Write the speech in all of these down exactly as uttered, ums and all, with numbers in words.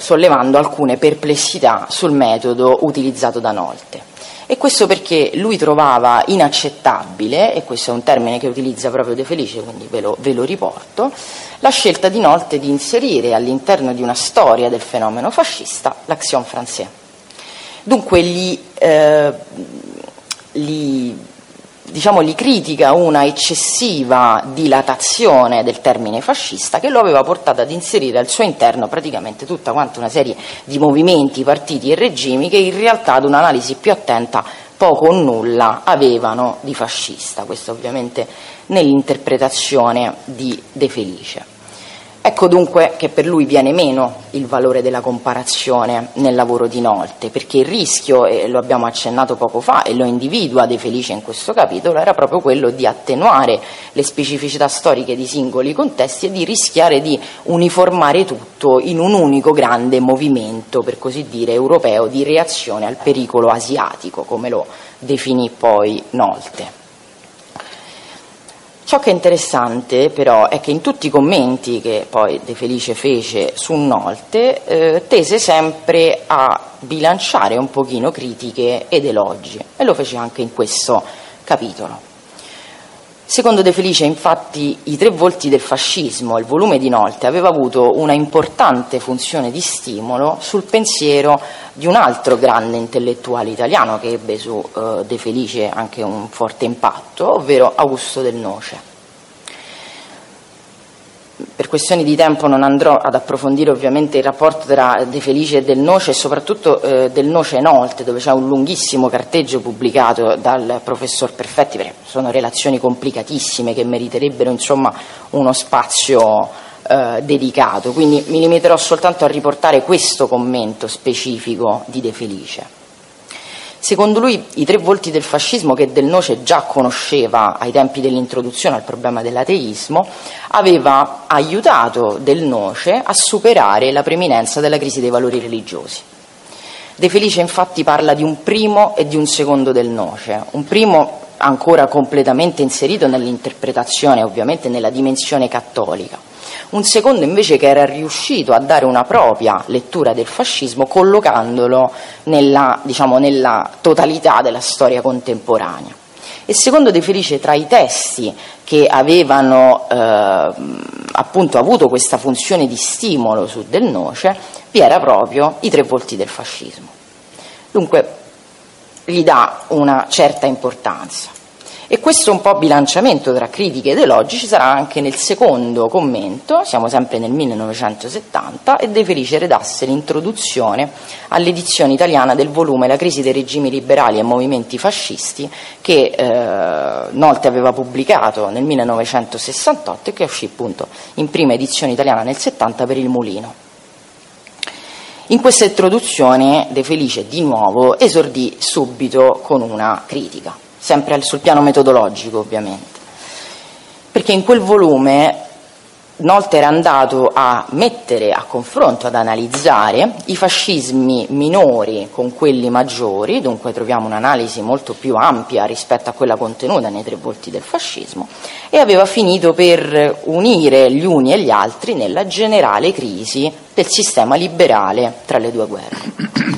sollevando alcune perplessità sul metodo utilizzato da Nolte. E questo perché lui trovava inaccettabile, e questo è un termine che utilizza proprio De Felice, quindi ve lo, ve lo riporto, la scelta di Nolte di inserire all'interno di una storia del fenomeno fascista l'action française. Dunque gli, eh, gli, diciamo, gli critica una eccessiva dilatazione del termine fascista che lo aveva portato ad inserire al suo interno praticamente tutta quanta una serie di movimenti, partiti e regimi che in realtà ad un'analisi più attenta poco o nulla avevano di fascista. Questo ovviamente nell'interpretazione di De Felice. Ecco dunque che per lui viene meno il valore della comparazione nel lavoro di Nolte, perché il rischio, e lo abbiamo accennato poco fa e lo individua De Felice in questo capitolo, era proprio quello di attenuare le specificità storiche di singoli contesti e di rischiare di uniformare tutto in un unico grande movimento, per così dire, europeo di reazione al pericolo asiatico, come lo definì poi Nolte. Ciò che è interessante però è che in tutti i commenti che poi De Felice fece su Nolte eh, tese sempre a bilanciare un pochino critiche ed elogi, e lo fece anche in questo capitolo. Secondo De Felice, infatti, I tre volti del fascismo, il volume di Nolte, aveva avuto una importante funzione di stimolo sul pensiero di un altro grande intellettuale italiano che ebbe su eh, De Felice anche un forte impatto, ovvero Augusto Del Noce. Per questioni di tempo non andrò ad approfondire ovviamente il rapporto tra De Felice e Del Noce, e soprattutto eh, Del Noce e Nolte, dove c'è un lunghissimo carteggio pubblicato dal professor Perfetti, perché sono relazioni complicatissime che meriterebbero insomma uno spazio eh, dedicato, quindi mi limiterò soltanto a riportare questo commento specifico di De Felice. Secondo lui i tre volti del fascismo, che Del Noce già conosceva ai tempi dell'introduzione al problema dell'ateismo, aveva aiutato Del Noce a superare la preminenza della crisi dei valori religiosi. De Felice infatti parla di un primo e di un secondo Del Noce, un primo ancora completamente inserito nell'interpretazione, ovviamente nella dimensione cattolica, un secondo invece che era riuscito a dare una propria lettura del fascismo collocandolo nella, diciamo, nella totalità della storia contemporanea. E secondo De Felice, tra i testi che avevano eh, appunto avuto questa funzione di stimolo su Del Noce vi era proprio I tre volti del fascismo. Dunque gli dà una certa importanza. E questo un po' bilanciamento tra critiche ed elogi ci sarà anche nel secondo commento, siamo sempre nel millenovecentosettanta, e De Felice redasse l'introduzione all'edizione italiana del volume La crisi dei regimi liberali e movimenti fascisti, che eh, Nolte aveva pubblicato nel millenovecentosessantotto e che uscì appunto in prima edizione italiana nel settanta per il Mulino. In questa introduzione De Felice di nuovo esordì subito con una critica, sempre sul piano metodologico ovviamente, perché in quel volume Nolte era andato a mettere a confronto, ad analizzare i fascismi minori con quelli maggiori, dunque troviamo un'analisi molto più ampia rispetto a quella contenuta nei tre volti del fascismo, e aveva finito per unire gli uni e gli altri nella generale crisi del sistema liberale tra le due guerre.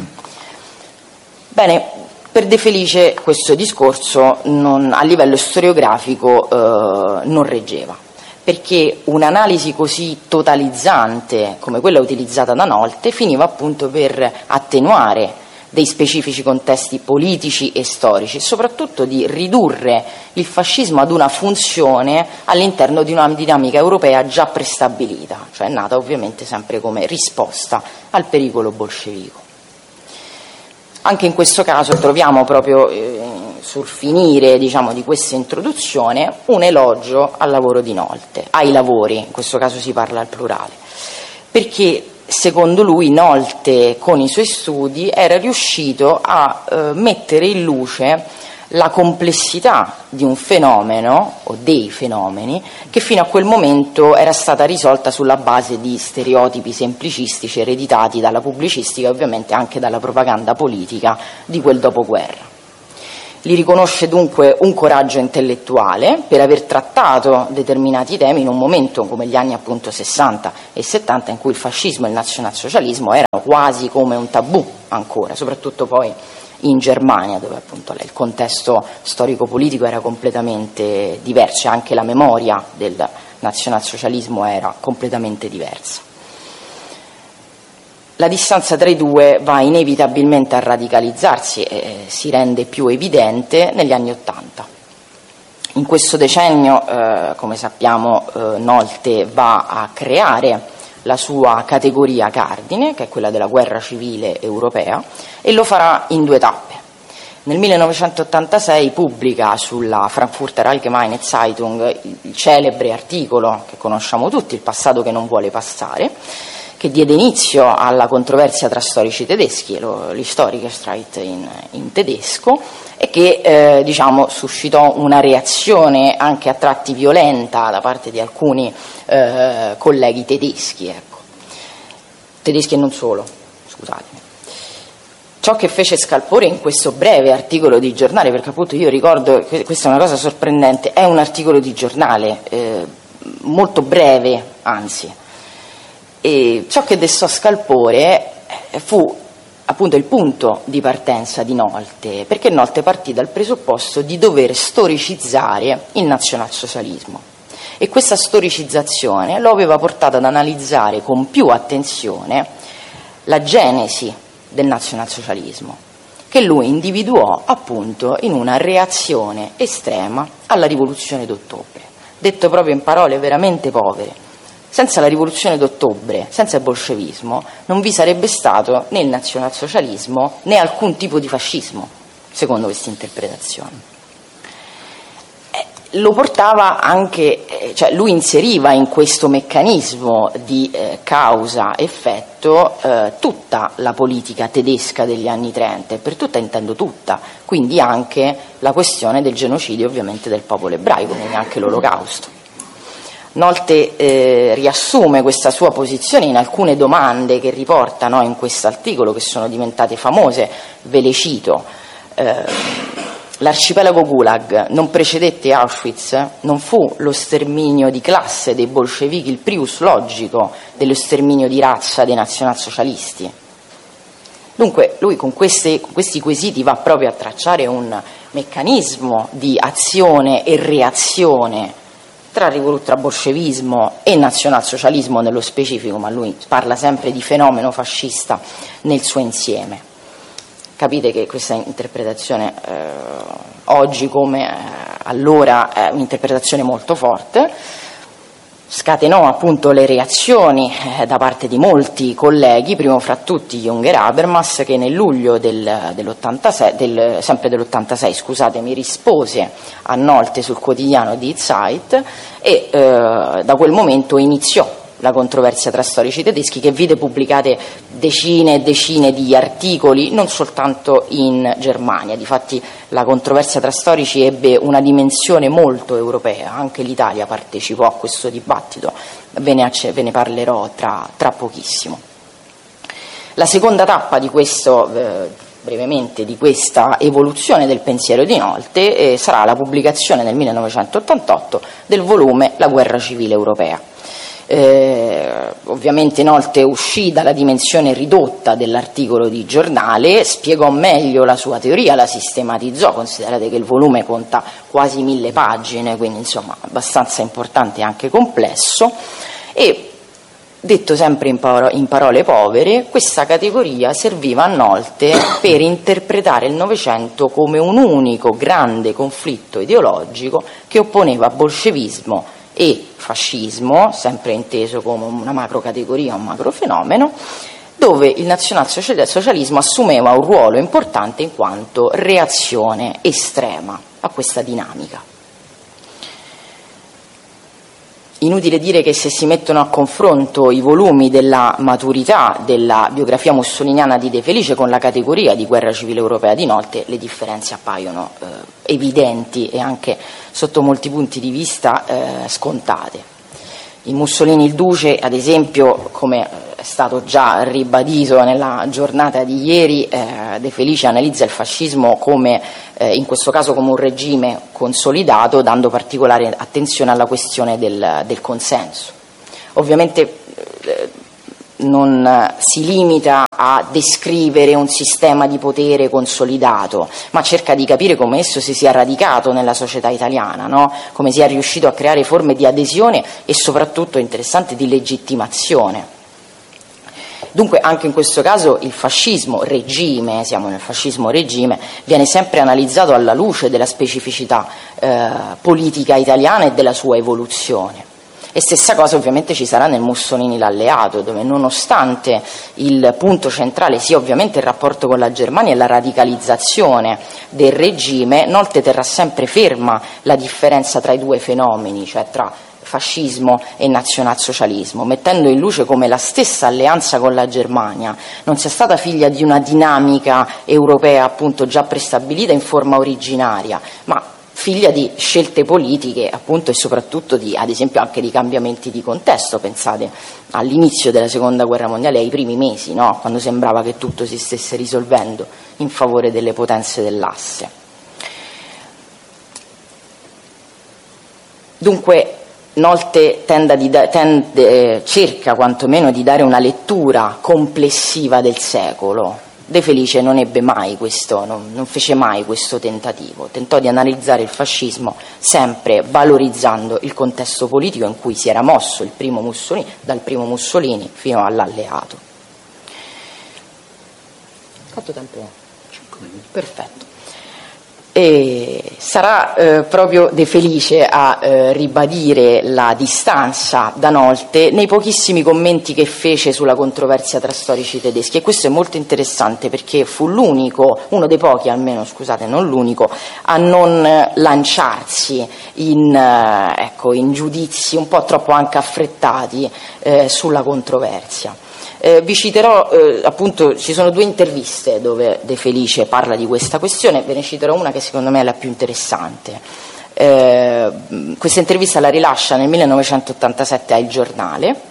Bene, per De Felice questo discorso non, a livello storiografico eh, non reggeva, perché un'analisi così totalizzante come quella utilizzata da Nolte finiva appunto per attenuare dei specifici contesti politici e storici e soprattutto di ridurre il fascismo ad una funzione all'interno di una dinamica europea già prestabilita, cioè nata ovviamente sempre come risposta al pericolo bolscevico. Anche in questo caso troviamo proprio eh, sul finire, diciamo, di questa introduzione un elogio al lavoro di Nolte, ai lavori, in questo caso si parla al plurale, perché secondo lui Nolte con i suoi studi era riuscito a eh, mettere in luce la complessità di un fenomeno o dei fenomeni che fino a quel momento era stata risolta sulla base di stereotipi semplicistici ereditati dalla pubblicistica e ovviamente anche dalla propaganda politica di quel dopoguerra. Gli riconosce dunque un coraggio intellettuale per aver trattato determinati temi in un momento come gli anni appunto sessanta e settanta, in cui il fascismo e il nazionalsocialismo erano quasi come un tabù ancora, soprattutto poi in Germania, dove appunto il contesto storico-politico era completamente diverso e anche la memoria del nazionalsocialismo era completamente diversa. La distanza tra i due va inevitabilmente a radicalizzarsi e si rende più evidente negli anni Ottanta. In questo decennio, eh, come sappiamo, eh, Nolte va a creare la sua categoria cardine, che è quella della guerra civile europea, e lo farà in due tappe. Nel millenovecentottantasei pubblica sulla Frankfurter Allgemeine Zeitung il celebre articolo che conosciamo tutti, Il passato che non vuole passare, che diede inizio alla controversia tra storici tedeschi, l'Historikerstreit in, in tedesco, e che eh, diciamo, suscitò una reazione anche a tratti violenta da parte di alcuni eh, colleghi tedeschi, ecco. Tedeschi e non solo, scusatemi. Ciò che fece scalpore in questo breve articolo di giornale, perché appunto io ricordo, questa è una cosa sorprendente, è un articolo di giornale, eh, molto breve anzi, e ciò che destò scalpore fu appunto il punto di partenza di Nolte, perché Nolte partì dal presupposto di dover storicizzare il nazionalsocialismo, e questa storicizzazione lo aveva portato ad analizzare con più attenzione la genesi del nazionalsocialismo, che lui individuò appunto in una reazione estrema alla rivoluzione d'ottobre. Detto proprio in parole veramente povere, senza la rivoluzione d'ottobre, senza il bolscevismo, non vi sarebbe stato né il nazionalsocialismo né alcun tipo di fascismo, secondo questa interpretazione. Lo portava anche, cioè lui inseriva in questo meccanismo di eh, causa-effetto eh, tutta la politica tedesca degli anni trenta, e per tutta intendo tutta, quindi anche la questione del genocidio ovviamente del popolo ebraico, quindi anche l'Olocausto. Nolte eh, riassume questa sua posizione in alcune domande che riporta, no, in questo articolo, che sono diventate famose. Ve le cito. Eh, L'arcipelago Gulag non precedette Auschwitz? Non fu lo sterminio di classe dei bolscevichi il prius logico dello sterminio di razza dei nazionalsocialisti? Dunque lui con, queste, con questi quesiti va proprio a tracciare un meccanismo di azione e reazione tra, tra bolscevismo e nazionalsocialismo nello specifico, ma lui parla sempre di fenomeno fascista nel suo insieme. Capite che questa interpretazione eh, oggi come eh, allora è un'interpretazione molto forte, scatenò appunto le reazioni eh, da parte di molti colleghi, primo fra tutti Jünger Habermas, che nel luglio del, dell'ottantasei, del, sempre dell'ottantasei scusatemi, rispose a Nolte sul quotidiano Die Zeit, e eh, da quel momento iniziò la controversia tra storici tedeschi, che vide pubblicate decine e decine di articoli, non soltanto in Germania. Difatti la controversia tra storici ebbe una dimensione molto europea, anche l'Italia partecipò a questo dibattito, ve ne, ve ne parlerò tra, tra pochissimo. La seconda tappa di questo, eh, brevemente, di questa evoluzione del pensiero di Nolte eh, sarà la pubblicazione nel millenovecentottantotto del volume La guerra civile europea. Eh, ovviamente Nolte uscì dalla dimensione ridotta dell'articolo di giornale, spiegò meglio la sua teoria, la sistematizzò. Considerate che il volume conta quasi mille pagine, quindi insomma abbastanza importante e anche complesso, e detto sempre in, paro- in parole povere, questa categoria serviva a Nolte per interpretare il Novecento come un unico grande conflitto ideologico che opponeva bolscevismo e fascismo, sempre inteso come una macrocategoria, un macrofenomeno, dove il nazionalsocialismo assumeva un ruolo importante in quanto reazione estrema a questa dinamica. Inutile dire che se si mettono a confronto i volumi della maturità della biografia mussoliniana di De Felice con la categoria di guerra civile europea di Nolte, le differenze appaiono eh, evidenti e anche sotto molti punti di vista eh, scontate. In Mussolini il Duce, ad esempio, come è stato già ribadito nella giornata di ieri, eh, De Felice analizza il fascismo come, eh, in questo caso come un regime consolidato, dando particolare attenzione alla questione del, del consenso. Ovviamente eh, non si limita a descrivere un sistema di potere consolidato, ma cerca di capire come esso si sia radicato nella società italiana, no? Come sia riuscito a creare forme di adesione e soprattutto, interessante, di legittimazione. Dunque anche in questo caso il fascismo regime, siamo nel fascismo regime, viene sempre analizzato alla luce della specificità eh, politica italiana e della sua evoluzione. E stessa cosa ovviamente ci sarà nel Mussolini l'alleato, dove nonostante il punto centrale sia ovviamente il rapporto con la Germania e la radicalizzazione del regime, Nolte terrà sempre ferma la differenza tra i due fenomeni, cioè tra fascismo e nazionalsocialismo, mettendo in luce come la stessa alleanza con la Germania non sia stata figlia di una dinamica europea appunto già prestabilita in forma originaria, ma figlia di scelte politiche appunto e soprattutto di, ad esempio, anche di cambiamenti di contesto. Pensate all'inizio della seconda guerra mondiale, ai primi mesi, no? Quando sembrava che tutto si stesse risolvendo in favore delle potenze dell'asse. Dunque Nolte tende di da, tende, eh, cerca quantomeno di dare una lettura complessiva del secolo. De Felice non ebbe mai questo, non, non fece mai questo tentativo, tentò di analizzare il fascismo sempre valorizzando il contesto politico in cui si era mosso il primo Mussolini, dal primo Mussolini fino all'alleato. Quanto tempo? cinque minuti. Perfetto. E sarà eh, proprio De Felice a eh, ribadire la distanza da Nolte nei pochissimi commenti che fece sulla controversia tra storici tedeschi, e questo è molto interessante perché fu l'unico, uno dei pochi almeno, scusate, non l'unico, a non lanciarsi in, eh, ecco, in giudizi un po' troppo anche affrettati eh, sulla controversia. Eh, vi citerò, eh, appunto, ci sono due interviste dove De Felice parla di questa questione, ve ne citerò una che secondo me è la più interessante. Eh, questa intervista la rilascia nel millenovecentottantasette a Il Giornale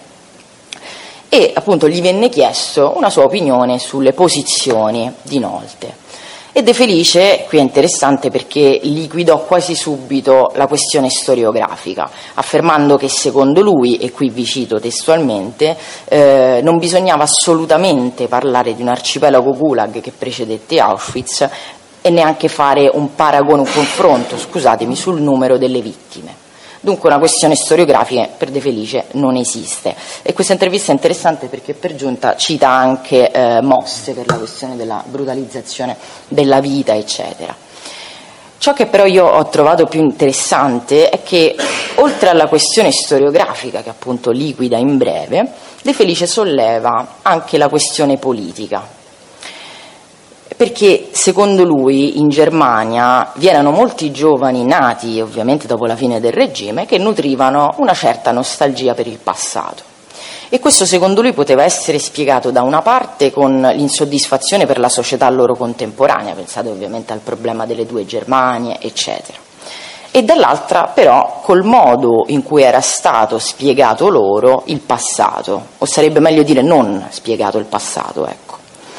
e appunto gli venne chiesto una sua opinione sulle posizioni di Nolte. E De Felice, qui è interessante perché liquidò quasi subito la questione storiografica, affermando che secondo lui, e qui vi cito testualmente, eh, non bisognava assolutamente parlare di un arcipelago Gulag che precedette Auschwitz e neanche fare un paragone, un confronto, scusatemi, sul numero delle vittime. Dunque una questione storiografica per De Felice non esiste. E questa intervista è interessante perché per giunta cita anche eh, Mosse per la questione della brutalizzazione della vita, eccetera. Ciò che però io ho trovato più interessante è che oltre alla questione storiografica, che appunto liquida in breve, De Felice solleva anche la questione politica. Perché secondo lui in Germania vi erano molti giovani nati ovviamente dopo la fine del regime che nutrivano una certa nostalgia per il passato, e questo secondo lui poteva essere spiegato da una parte con l'insoddisfazione per la società loro contemporanea, pensate ovviamente al problema delle due Germanie eccetera, e dall'altra però col modo in cui era stato spiegato loro il passato, o sarebbe meglio dire non spiegato il passato, ecco.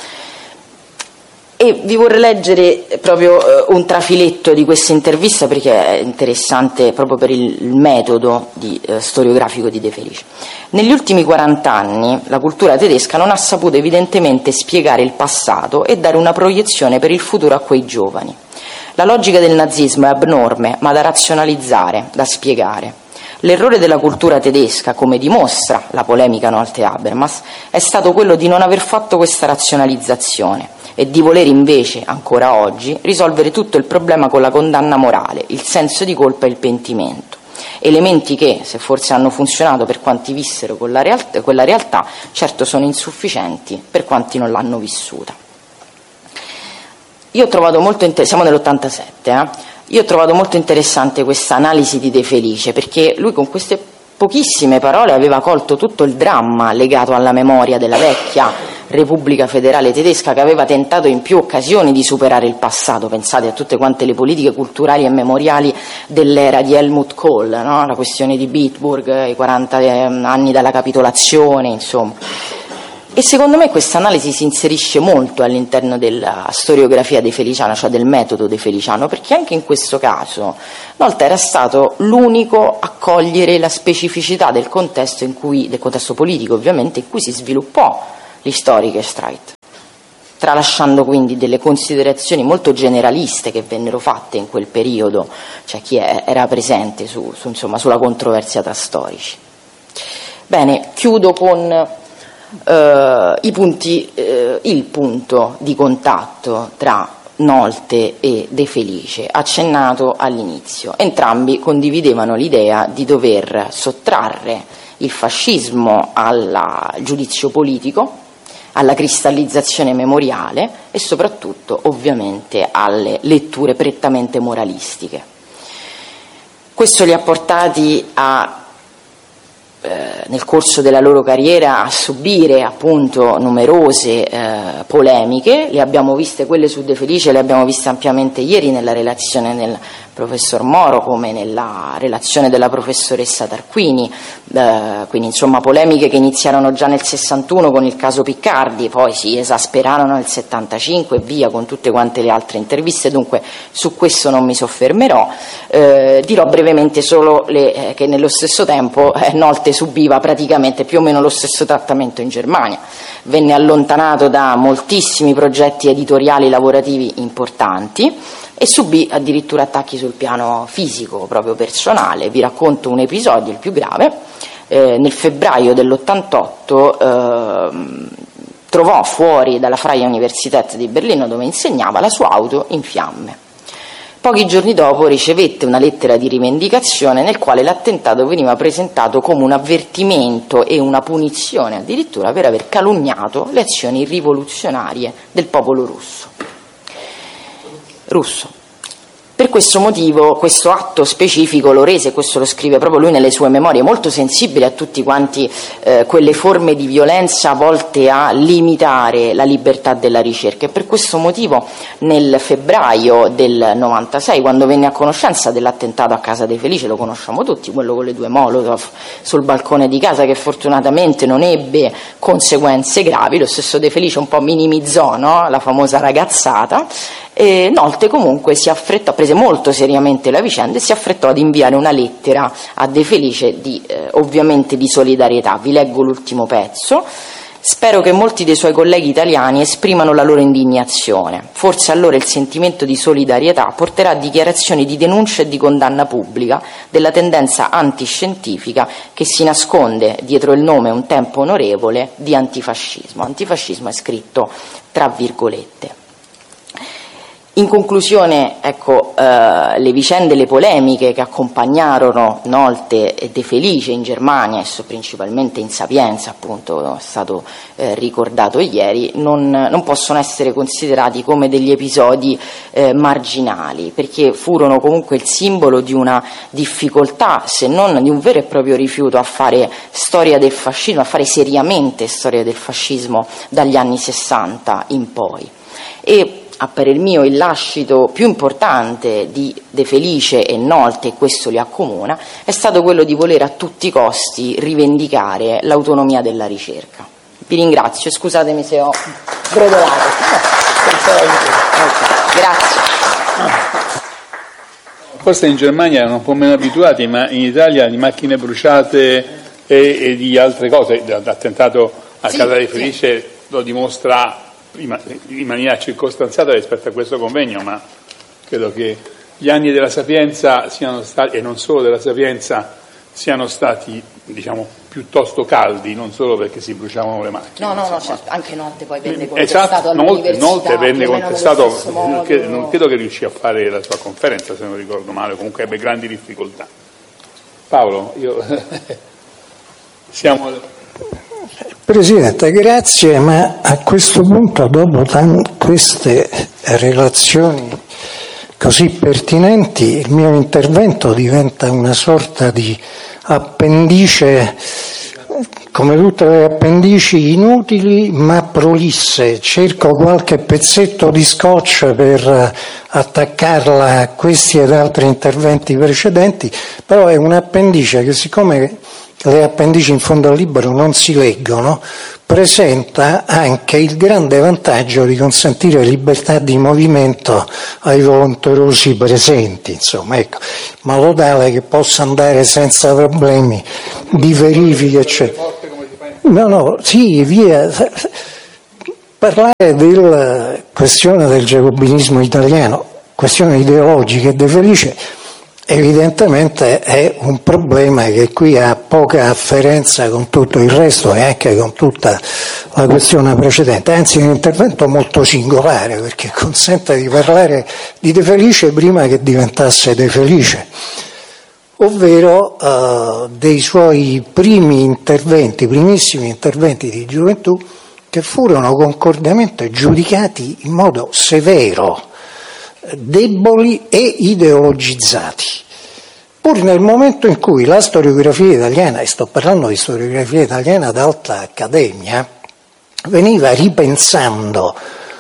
E vi vorrei leggere proprio uh, un trafiletto di questa intervista perché è interessante proprio per il, il metodo di, uh, storiografico di De Felice. Negli ultimi quaranta anni la cultura tedesca non ha saputo evidentemente spiegare il passato e dare una proiezione per il futuro a quei giovani. La logica del nazismo è abnorme, ma da razionalizzare, da spiegare. L'errore della cultura tedesca, come dimostra la polemica Nolte-Habermas, è stato quello di non aver fatto questa razionalizzazione e di voler invece, ancora oggi, risolvere tutto il problema con la condanna morale, il senso di colpa e il pentimento. Elementi che, se forse hanno funzionato per quanti vissero quella realtà, quella realtà, certo sono insufficienti per quanti non l'hanno vissuta. Io ho trovato molto interessante, siamo nell'ottantasette, eh? Io ho trovato molto interessante questa analisi di De Felice, perché lui con queste pochissime parole aveva colto tutto il dramma legato alla memoria della vecchia Repubblica Federale Tedesca, che aveva tentato in più occasioni di superare il passato. Pensate a tutte quante le politiche culturali e memoriali dell'era di Helmut Kohl, no? La questione di Bitburg, i quaranta anni dalla capitolazione, insomma. E secondo me questa analisi si inserisce molto all'interno della storiografia De Feliciano, cioè del metodo De Feliciano, perché anche in questo caso Nolte era stato l'unico a cogliere la specificità del contesto, in cui, del contesto politico ovviamente, in cui si sviluppò l'Historische Streit, tralasciando quindi delle considerazioni molto generaliste che vennero fatte in quel periodo, cioè chi è, era presente su, su, insomma, sulla controversia tra storici. Bene, chiudo con Uh, i punti, uh, il punto di contatto tra Nolte e De Felice, accennato all'inizio. Entrambi condividevano l'idea di dover sottrarre il fascismo al giudizio politico, alla cristallizzazione memoriale e soprattutto ovviamente alle letture prettamente moralistiche. Questo li ha portati a Eh, nel corso della loro carriera a subire appunto numerose eh, polemiche. Le abbiamo viste, quelle su De Felice le abbiamo viste ampiamente ieri nella relazione del professor Moro, come nella relazione della professoressa Tarquini, eh, quindi insomma polemiche che iniziarono già nel sessantuno con il caso Piccardi, poi si esasperarono nel settantacinque e via con tutte quante le altre interviste, dunque su questo non mi soffermerò. Eh, dirò brevemente solo le, eh, che nello stesso tempo eh, Nolte subiva praticamente più o meno lo stesso trattamento in Germania, venne allontanato da moltissimi progetti editoriali lavorativi importanti e subì addirittura attacchi sul piano fisico, proprio personale. Vi racconto un episodio, il più grave. Eh, nel febbraio dell'ottantotto eh, trovò fuori dalla Freie Universität di Berlino, dove insegnava, la sua auto in fiamme. Pochi giorni dopo ricevette una lettera di rivendicazione nel quale l'attentato veniva presentato come un avvertimento e una punizione addirittura per aver calunniato le azioni rivoluzionarie del popolo russo. russo. Per questo motivo questo atto specifico lo rese, questo lo scrive proprio lui nelle sue memorie, molto sensibile a tutti quanti eh, quelle forme di violenza volte a limitare la libertà della ricerca, e per questo motivo nel febbraio del novantasei, quando venne a conoscenza dell'attentato a casa De Felice, lo conosciamo tutti, quello con le due Molotov sul balcone di casa, che fortunatamente non ebbe conseguenze gravi, lo stesso De Felice un po' minimizzò, no? La famosa ragazzata. E Nolte comunque si affrettò, prese molto seriamente la vicenda e si affrettò ad inviare una lettera a De Felice di, eh, ovviamente di solidarietà. Vi leggo l'ultimo pezzo. Spero che molti dei suoi colleghi italiani esprimano la loro indignazione. Forse allora il sentimento di solidarietà porterà a dichiarazioni di denuncia e di condanna pubblica della tendenza antiscientifica che si nasconde dietro il nome un tempo onorevole di antifascismo. Antifascismo è scritto tra virgolette. In conclusione, ecco, eh, le vicende, le polemiche che accompagnarono Nolte e De Felice in Germania, e principalmente in Sapienza, appunto, è stato eh, ricordato ieri, non, non possono essere considerati come degli episodi eh, marginali, perché furono comunque il simbolo di una difficoltà, se non di un vero e proprio rifiuto a fare storia del fascismo, a fare seriamente storia del fascismo dagli anni sessanta in poi. E a parer mio il lascito più importante di De Felice e Nolte, e questo li accomuna, è stato quello di voler a tutti i costi rivendicare l'autonomia della ricerca. Vi ringrazio e scusatemi se ho brodolato. Grazie. Forse in Germania erano un po' meno abituati, ma in Italia di macchine bruciate e, e di altre cose, l'attentato a sì, casa De Felice sì. Lo dimostra in maniera circostanziata rispetto a questo convegno, ma credo che gli anni della Sapienza siano stati, e non solo della Sapienza, siano stati, diciamo, piuttosto caldi, non solo perché si bruciavano le macchine. No, no, no, certo, anche Nolte poi venne contestato esatto, all'università. Nolte venne contestato, non credo, non credo che riuscì a fare la sua conferenza, se non ricordo male, comunque ebbe grandi difficoltà. Paolo, io siamo... Presidente, grazie, ma a questo punto, dopo t- queste relazioni così pertinenti, il mio intervento diventa una sorta di appendice, come tutte le appendici, inutili ma prolisse. Cerco qualche pezzetto di scotch per attaccarla a questi ed altri interventi precedenti, però è un appendice che, siccome le appendici in fondo al libro non si leggono, presenta anche il grande vantaggio di consentire libertà di movimento ai volenterosi presenti, insomma, ecco, in modo tale che possa andare senza problemi di verifiche, eccetera. No, no, sì, via. Parlare della questione del giacobinismo italiano, questione ideologica e De Felice, evidentemente è un problema che qui ha poca afferenza con tutto il resto e anche con tutta la questione precedente, anzi è un intervento molto singolare perché consente di parlare di De Felice prima che diventasse De Felice, ovvero uh, dei suoi primi interventi, primissimi interventi di gioventù che furono concordemente giudicati in modo severo, deboli e ideologizzati. Pur nel momento in cui la storiografia italiana, e sto parlando di storiografia italiana d'alta accademia, veniva ripensando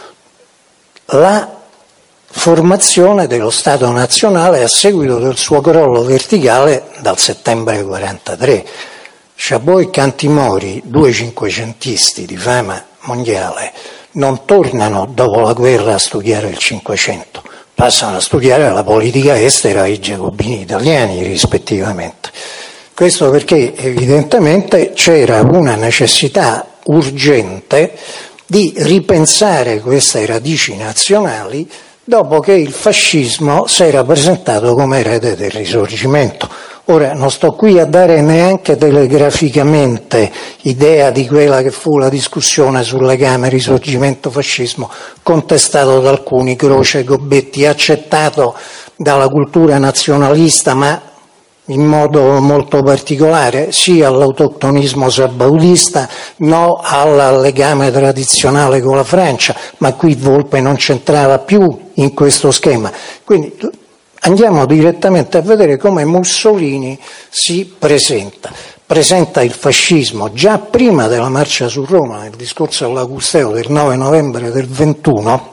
la formazione dello Stato nazionale a seguito del suo crollo verticale dal settembre quarantatré. Chabot e Cantimori, due cinquecentisti di fama mondiale, non tornano dopo la guerra a studiare il Cinquecento, passano a studiare la politica estera ai giacobini italiani rispettivamente. Questo perché evidentemente c'era una necessità urgente di ripensare queste radici nazionali dopo che il fascismo si era presentato come erede del Risorgimento. Ora non sto qui a dare neanche telegraficamente idea di quella che fu la discussione sul legame Risorgimento-fascismo, contestato da alcuni, Croce, Gobetti, accettato dalla cultura nazionalista, ma in modo molto particolare, sì all'autoctonismo sabaudista, no al legame tradizionale con la Francia, ma qui Volpe non c'entrava più in questo schema. Quindi andiamo direttamente a vedere come Mussolini si presenta. Presenta il fascismo già prima della marcia su Roma, nel discorso all'Agusteo del nove novembre del ventuno,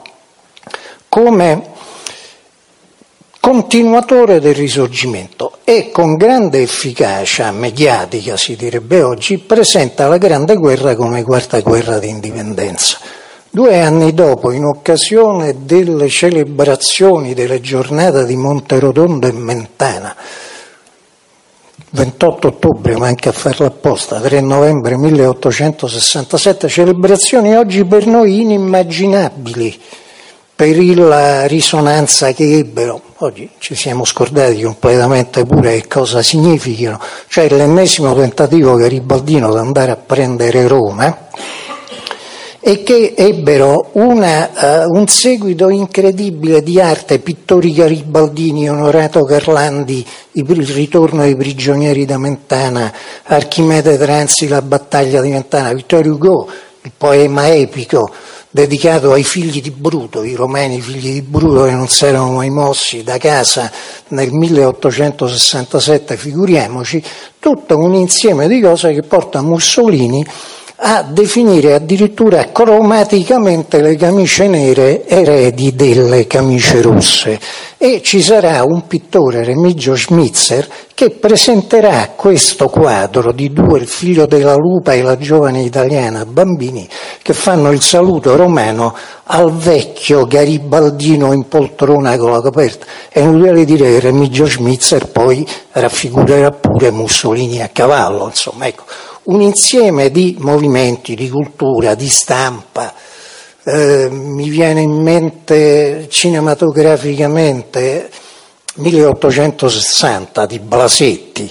come continuatore del Risorgimento e con grande efficacia mediatica, si direbbe oggi, presenta la Grande Guerra come quarta guerra di indipendenza. Due anni dopo, in occasione delle celebrazioni delle giornate di Monterotondo e Mentana, ventotto ottobre, manca a farlo apposta, tre novembre milleottocentosessantasette, celebrazioni oggi per noi inimmaginabili per la risonanza che ebbero. Oggi ci siamo scordati completamente pure che cosa significano, cioè l'ennesimo tentativo garibaldino di andare a prendere Roma, e che ebbero una, uh, un seguito incredibile di arte, pittori garibaldini, Onorato Carlandi, il ritorno dei prigionieri da Mentana, Archimede Tranzi, la battaglia di Mentana, Vittorio Hugo, il poema epico dedicato ai figli di Bruto, i romeni figli di Bruto che non si erano mai mossi da casa nel milleottocentosessantasette, figuriamoci, tutto un insieme di cose che porta Mussolini a definire addirittura cromaticamente le camicie nere eredi delle camicie rosse. E ci sarà un pittore, Remigio Schmitzer, che presenterà questo quadro di due, il figlio della lupa e la giovane italiana, bambini, che fanno il saluto romano al vecchio garibaldino in poltrona con la coperta. È inutile dire che Remigio Schmitzer poi raffigurerà pure Mussolini a cavallo, insomma, ecco. Un insieme di movimenti, di cultura, di stampa, eh, mi viene in mente cinematograficamente milleottocentosessanta di Blasetti,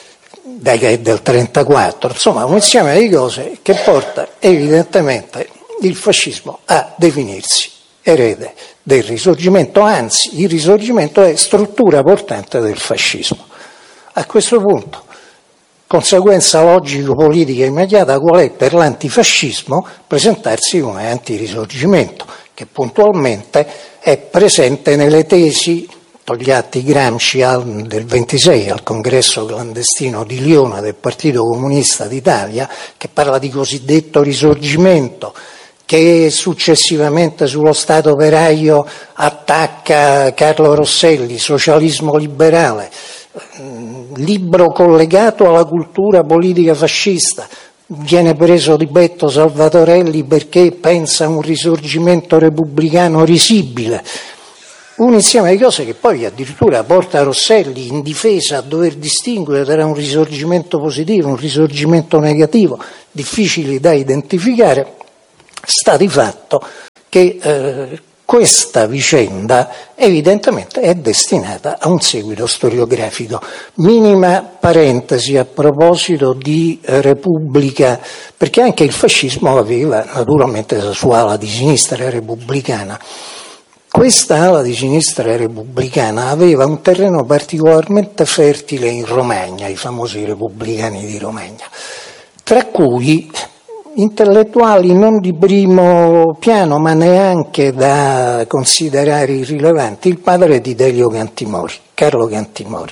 del trentaquattro, insomma un insieme di cose che porta evidentemente il fascismo a definirsi erede del Risorgimento, anzi il Risorgimento è struttura portante del fascismo. A questo punto, conseguenza logico-politica immediata, qual è per l'antifascismo? Presentarsi come antirisorgimento, che puntualmente è presente nelle tesi Togliatti Gramsci al, del ventisei al congresso clandestino di Lione del Partito Comunista d'Italia, che parla di cosiddetto risorgimento, che successivamente sullo Stato operaio attacca Carlo Rosselli, socialismo liberale. libro collegato alla cultura politica fascista, viene preso di petto Salvatorelli perché pensa a un risorgimento repubblicano risibile, un insieme di cose che poi addirittura porta Rosselli in difesa a dover distinguere tra un risorgimento positivo e un risorgimento negativo, difficili da identificare. Sta di fatto che eh, questa vicenda evidentemente è destinata a un seguito storiografico. Minima parentesi a proposito di eh, Repubblica, perché anche il fascismo aveva naturalmente la sua ala di sinistra repubblicana. Questa ala di sinistra repubblicana aveva un terreno particolarmente fertile in Romagna, i famosi repubblicani di Romagna, tra cui intellettuali non di primo piano, ma neanche da considerare irrilevanti, il padre di Delio Cantimori, Carlo Cantimori,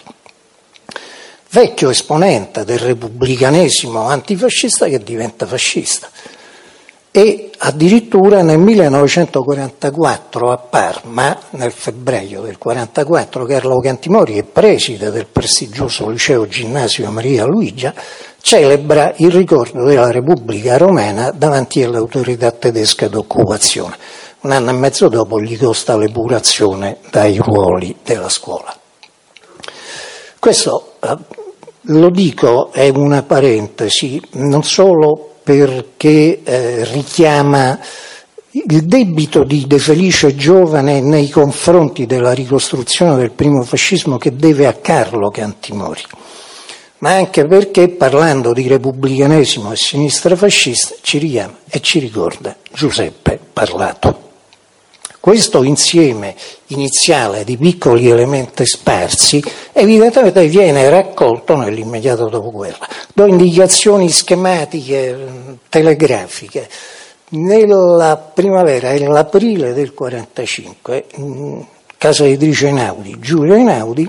vecchio esponente del repubblicanesimo antifascista che diventa fascista. E addirittura nel millenovecentoquarantaquattro a Parma, nel febbraio del quarantaquattro, Carlo Cantimori è preside del prestigioso liceo ginnasio Maria Luigia, celebra il ricordo della Repubblica Romana davanti alle autorità tedesche d'occupazione. Un anno e mezzo dopo gli costa l'epurazione dai ruoli della scuola. Questo, eh, lo dico, è una parentesi, non solo perché eh, richiama il debito di De Felice giovane nei confronti della ricostruzione del primo fascismo che deve a Carlo Cantimori, ma anche perché, parlando di repubblicanesimo e sinistra fascista, ci richiama e ci ricorda Giuseppe Parlato. Questo insieme iniziale di piccoli elementi sparsi evidentemente viene raccolto nell'immediato dopoguerra. Do indicazioni schematiche, telegrafiche. Nella primavera e nell'aprile del quarantacinque, casa editrice Einaudi, Giulio Einaudi,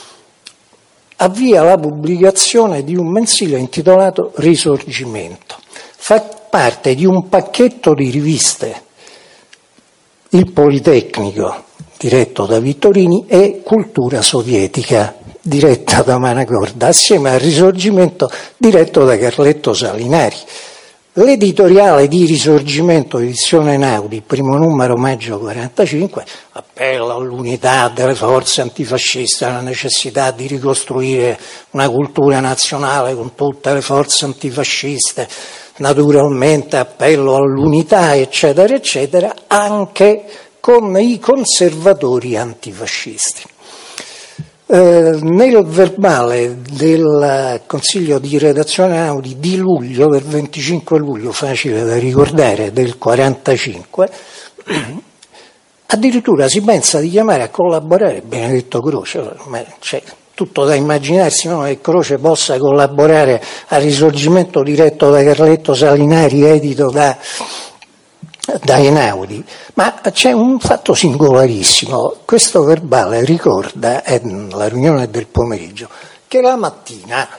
avvia la pubblicazione di un mensile intitolato Risorgimento. Fa parte di un pacchetto di riviste, Il Politecnico, diretto da Vittorini, e Cultura Sovietica, diretta da Manacorda, assieme al Risorgimento, diretto da Carletto Salinari. L'editoriale di Risorgimento, edizione Einaudi, primo numero maggio quarantacinque, appella all'unità delle forze antifasciste, alla necessità di ricostruire una cultura nazionale con tutte le forze antifasciste, naturalmente appello all'unità, eccetera, eccetera, anche con i conservatori antifascisti. Eh, nel verbale del Consiglio di redazione Einaudi di luglio, del venticinque luglio, facile da ricordare, del quarantacinque, addirittura si pensa di chiamare a collaborare Benedetto Croce, ma c'è tutto da immaginarsi, no? Che Croce possa collaborare al Risorgimento diretto da Carletto Salinari, edito da da Einaudi, ma c'è un fatto singolarissimo. Questo verbale ricorda, è la riunione del pomeriggio, che la mattina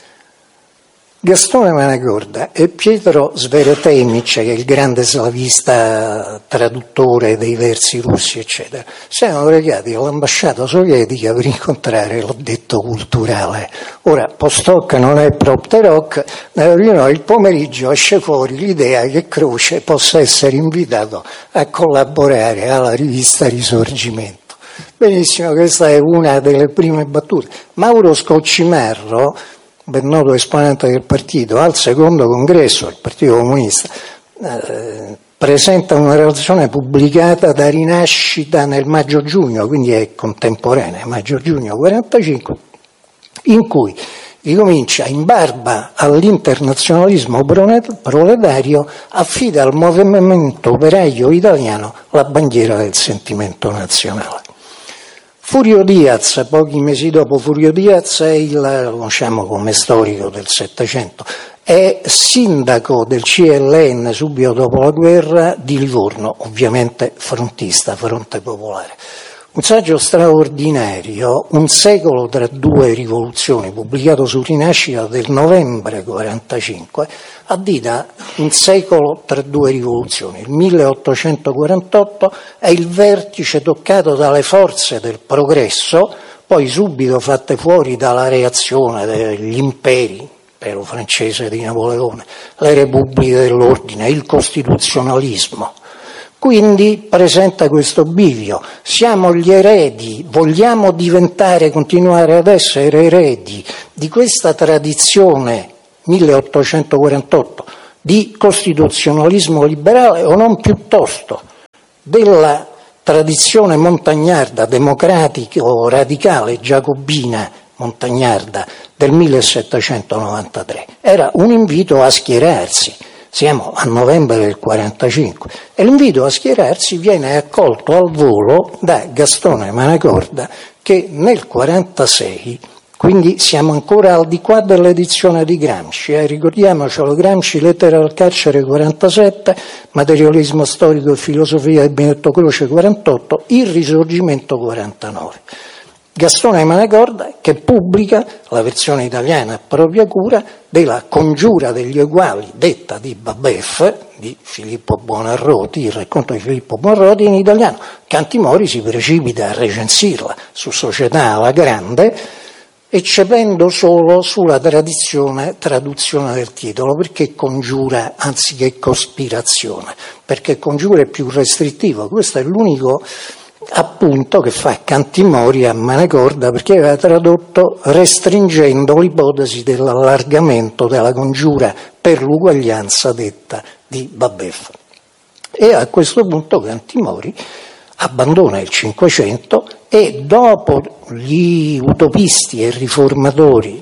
Gastone Manacorda e Pietro Sveretemic, che è il grande slavista traduttore dei versi russi, eccetera, si erano recati all'ambasciata sovietica per incontrare l'addetto culturale. Ora, post hoc non è propter hoc, nella riunione del pomeriggio esce fuori l'idea che Croce possa essere invitato a collaborare alla rivista Risorgimento. Benissimo, questa è una delle prime battute. Mauro Scoccimarro, ben noto esponente del partito, al secondo congresso del Partito Comunista, eh, presenta una relazione pubblicata da Rinascita nel maggio-giugno, quindi è contemporanea, maggio-giugno quarantacinque, in cui ricomincia, in barba all'internazionalismo proletario, affida al movimento operaio italiano la bandiera del sentimento nazionale. Furio Diaz, pochi mesi dopo, Furio Diaz è il, lo conosciamo come storico del Settecento, è sindaco del C L N subito dopo la guerra di Livorno, ovviamente frontista, Fronte Popolare. Un saggio straordinario, Un secolo tra due rivoluzioni, pubblicato su Rinascita del novembre quarantacinque, addita un secolo tra due rivoluzioni. Il milleottocentoquarantotto è il vertice toccato dalle forze del progresso poi subito fatte fuori dalla reazione degli imperi, l'impero francese di Napoleone, le repubbliche dell'ordine, il costituzionalismo. Quindi presenta questo bivio: siamo gli eredi, vogliamo diventare, continuare ad essere eredi di questa tradizione milleottocentoquarantotto di costituzionalismo liberale o non piuttosto della tradizione montagnarda, democratico, radicale, giacobina montagnarda del millesettecentonovantatré. Era un invito a schierarsi. Siamo a novembre del quarantacinque e l'invito a schierarsi viene accolto al volo da Gastone Manacorda, che nel quarantasei, quindi siamo ancora al di qua dell'edizione di Gramsci, eh, ricordiamocelo, Gramsci, Lettera al carcere quarantasette, Materialismo storico e filosofia di Benedetto Croce quarantotto, Il Risorgimento quarantanove. Gastone Manacorda che pubblica la versione italiana a propria cura della Congiura degli Eguali, detta di Babef, di Filippo Buonarroti, il racconto di Filippo Buonarroti in italiano. Cantimori si precipita a recensirla su Società alla grande, eccependo solo sulla tradizione, traduzione del titolo, perché congiura anziché cospirazione, perché congiura è più restrittivo. Questo è l'unico appunto che fa Cantimori a Manacorda, perché aveva tradotto restringendo l'ipotesi dell'allargamento della congiura per l'uguaglianza detta di Babef. E a questo punto Cantimori abbandona il Cinquecento e dopo gli utopisti e riformatori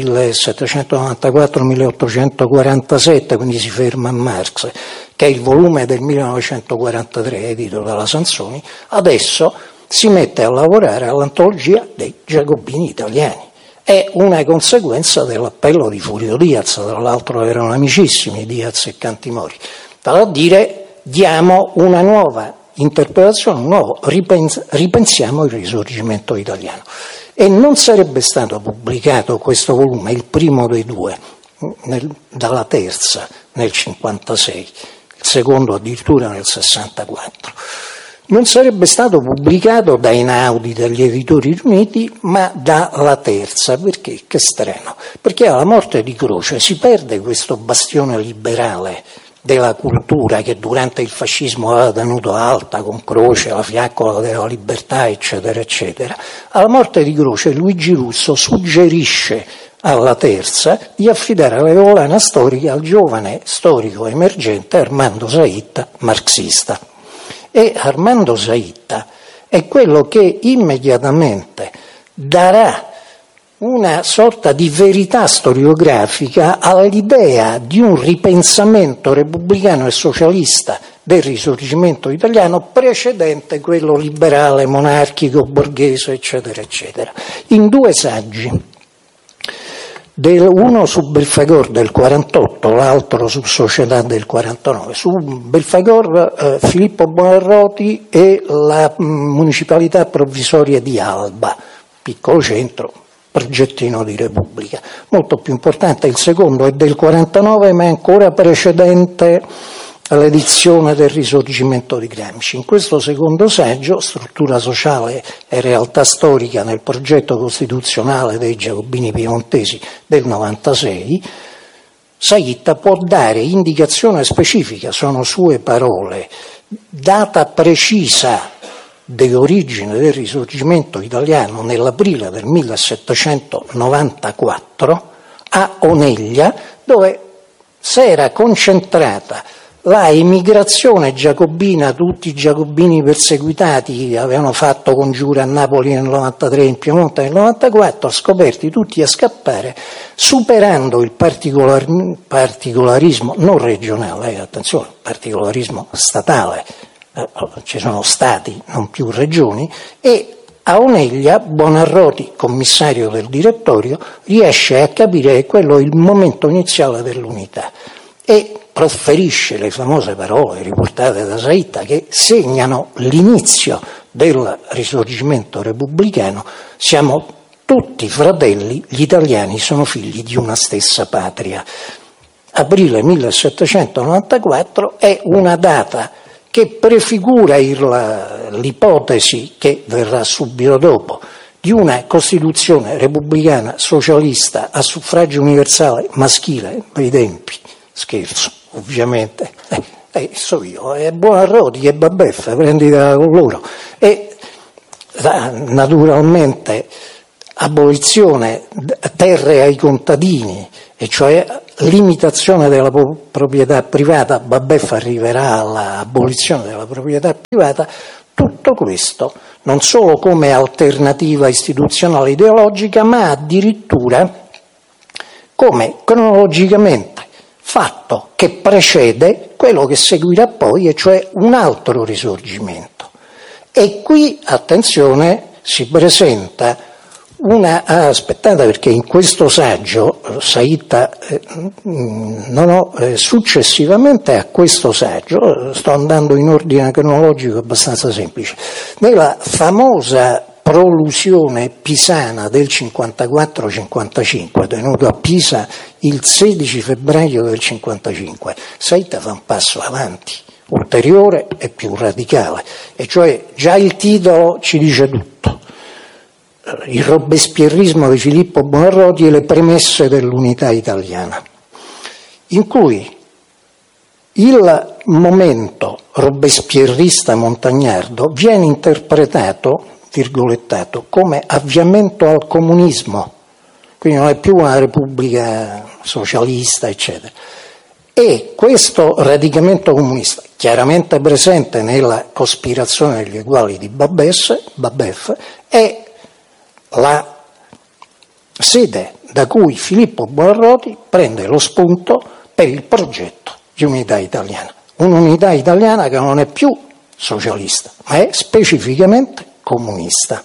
millesettecentonovantaquattro milleottocentoquarantasette, quindi si ferma a Marx, che è il volume del millenovecentoquarantatré edito dalla Sansoni, adesso si mette a lavorare all'antologia dei giacobini italiani. È una conseguenza dell'appello di Furio Diaz, tra l'altro erano amicissimi Diaz e Cantimori, vale a dire diamo una nuova interpretazione, un nuovo ripens- ripensiamo il Risorgimento italiano. E non sarebbe stato pubblicato questo volume, il primo dei due, nel, dalla Terza nel cinquantasei, il secondo addirittura nel sessantaquattro. Non sarebbe stato pubblicato da Einaudi, dagli Editori Riuniti, ma dalla Terza. Perché? Che strano. Perché alla morte di Croce si perde questo bastione liberale della cultura che durante il fascismo aveva tenuto alta con Croce, la fiaccola della libertà, eccetera, eccetera. Alla morte di Croce Luigi Russo suggerisce alla Terza di affidare la collana storica al giovane storico emergente Armando Saitta, marxista. E Armando Saitta è quello che immediatamente darà una sorta di verità storiografica all'idea di un ripensamento repubblicano e socialista del Risorgimento italiano precedente quello liberale, monarchico, borghese, eccetera, eccetera. In due saggi, del, uno su Belfagor del quarantotto, l'altro su Società del quarantanove. Su Belfagor eh, Filippo Buonarroti e la mh, municipalità provvisoria di Alba, piccolo centro, progettino di Repubblica. Molto più importante, il secondo è del quarantanove, ma è ancora precedente all'edizione del Risorgimento di Gramsci. In questo secondo saggio, Struttura sociale e realtà storica nel progetto costituzionale dei Giacobini piemontesi del novantasei, Saitta può dare indicazione specifica, sono sue parole, data precisa dell'origine del Risorgimento italiano nell'aprile del millesettecentonovantaquattro a Oneglia, dove si era concentrata la emigrazione giacobina. Tutti i giacobini perseguitati avevano fatto congiura a Napoli nel novantatré, in Piemonte nel novantaquattro, scoperti tutti a scappare, superando il particolar- particolarismo non regionale, eh, attenzione, particolarismo statale, eh, ci sono stati, non più regioni, e a Oneglia Buonarroti, commissario del direttorio, riesce a capire che quello è il momento iniziale dell'unità e proferisce le famose parole riportate da Saitta che segnano l'inizio del Risorgimento repubblicano: siamo tutti fratelli, gli italiani sono figli di una stessa patria. Aprile millesettecentonovantaquattro è una data che prefigura il, l'ipotesi che verrà subito dopo di una Costituzione repubblicana socialista a suffragio universale maschile dei tempi, scherzo ovviamente, eh, eh, so io, è Buonarroti che Babeffa, prenditela con loro, e la, naturalmente abolizione terre ai contadini, e cioè limitazione della proprietà privata, Babeffa arriverà all'abolizione della proprietà privata. Tutto questo non solo come alternativa istituzionale ideologica, ma addirittura come cronologicamente fatto che precede quello che seguirà poi, e cioè un altro risorgimento. E qui, attenzione, si presenta una... Ah, aspettate, perché in questo saggio, Saitta, eh, non ho, eh, successivamente a questo saggio, sto andando in ordine cronologico abbastanza semplice, nella famosa prolusione pisana del cinquantaquattro cinquantacinque, tenuto a Pisa il sedici febbraio del cinquantacinque, Saitta fa un passo avanti, ulteriore e più radicale, e cioè già il titolo ci dice tutto. Il robespierrismo di Filippo Buonarroti e le premesse dell'unità italiana, in cui il momento robespierrista montagnardo viene interpretato, virgolettato, come avviamento al comunismo, quindi non è più una repubblica socialista, eccetera. E questo radicamento comunista, chiaramente presente nella cospirazione degli eguali di Babeffa, è la sede da cui Filippo Buonarroti prende lo spunto per il progetto di unità italiana. Un'unità italiana che non è più socialista, ma è specificamente comunista.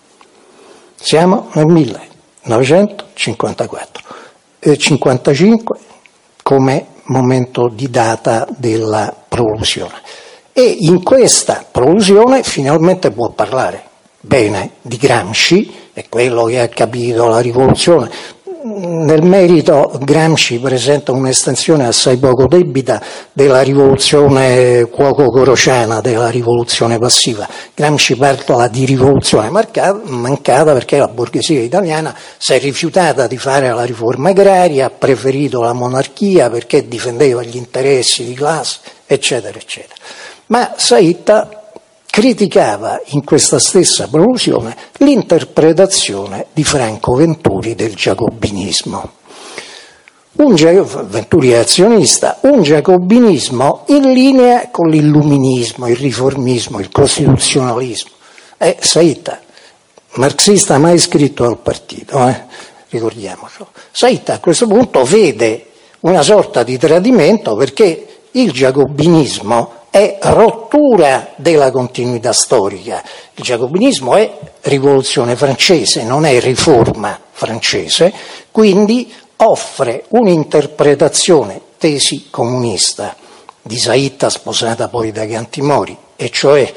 Siamo nel millenovecentocinquantaquattro, eh, cinquantacinque come momento di data della prolusione. E in questa prolusione finalmente può parlare bene di Gramsci, è quello che ha capito la rivoluzione. Nel merito Gramsci presenta un'estensione assai poco debita della rivoluzione cuoco-crociana, della rivoluzione passiva. Gramsci parla di rivoluzione mancata perché la borghesia italiana si è rifiutata di fare la riforma agraria, ha preferito la monarchia perché difendeva gli interessi di classe, eccetera, eccetera. Ma Saitta criticava in questa stessa prolusione l'interpretazione di Franco Venturi del giacobinismo. Un Venturi è azionista, un giacobinismo in linea con l'illuminismo, il riformismo, il costituzionalismo. E Saitta, marxista mai iscritto al partito, eh? ricordiamocelo. Saitta a questo punto vede una sorta di tradimento, perché il giacobinismo è rottura della continuità storica. Il giacobinismo è rivoluzione francese, non è riforma francese, quindi offre un'interpretazione tesi comunista di Saitta, sposata poi da Cantimori, e cioè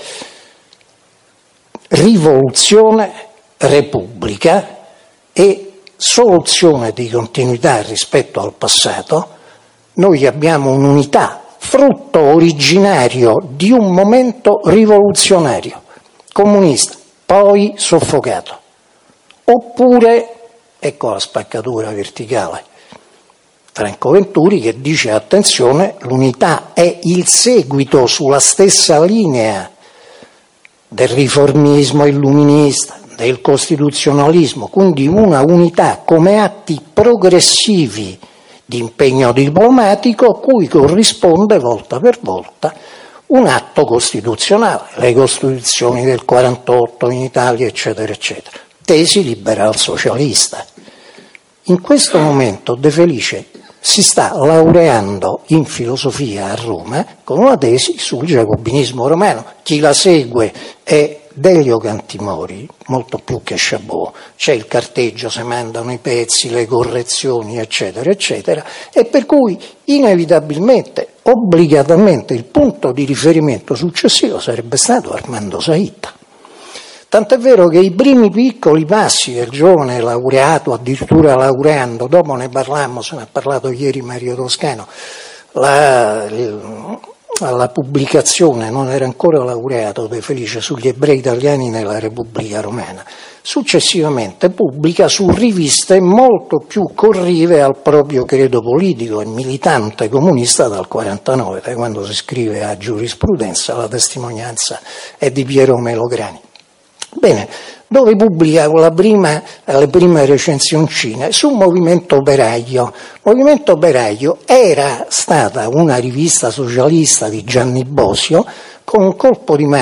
rivoluzione, repubblica e soluzione di continuità rispetto al passato. Noi abbiamo un'unità, frutto originario di un momento rivoluzionario, comunista, poi soffocato. Oppure, ecco la spaccatura verticale, Franco Venturi che dice attenzione, l'unità è il seguito sulla stessa linea del riformismo illuminista, del costituzionalismo, quindi una unità come atti progressivi di impegno diplomatico a cui corrisponde volta per volta un atto costituzionale, le costituzioni del quarantotto in Italia, eccetera, eccetera, tesi liberal socialista. In questo momento De Felice si sta laureando in filosofia a Roma con una tesi sul giacobinismo romano. Chi la segue è Delio Cantimori, molto più che Chabot, c'è il carteggio, si mandano i pezzi, le correzioni, eccetera, eccetera, e per cui inevitabilmente, obbligatamente, il punto di riferimento successivo sarebbe stato Armando Saitta. Tant'è vero che i primi piccoli passi del giovane laureato, addirittura laureando, dopo ne parlammo, se ne ha parlato ieri Mario Toscano, la, la pubblicazione, non era ancora laureato De Felice, sugli ebrei italiani nella Repubblica Romana, Successivamente pubblica su riviste molto più corrive al proprio credo politico, è militante comunista dal quarantanove, da quando si scrive a Giurisprudenza, la testimonianza è di Piero Melograni. Bene, dove pubblica con la prima, le prime recensioncine su Movimento Operaio. Movimento Operaio era stata una rivista socialista di Gianni Bosio con un colpo di mano